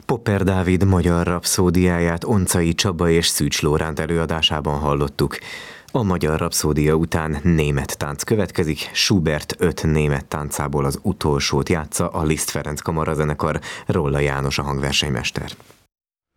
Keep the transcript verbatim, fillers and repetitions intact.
Popper Dávid magyar rapszódiáját Oncai Csaba és Szűcs Lóránt előadásában hallottuk. A magyar rapszódia után német tánc következik, Schubert öt német táncából az utolsót játsza a Liszt Ferenc kamarazenekar, Rolla János a hangversenymester.